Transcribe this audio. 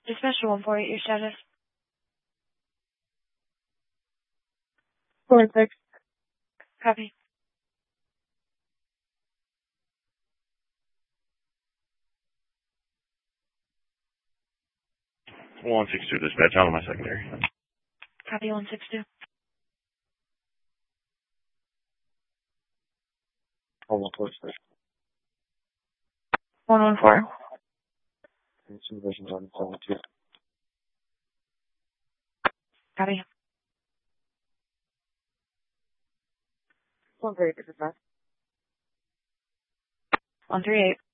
Dispatcher 148, your status. 4-6. Copy. One 6-2 dispatch out of my secondary. Copy 162. 1-4-6. 114. Supervision's on 72. Copy. 138, this is Beth. 138.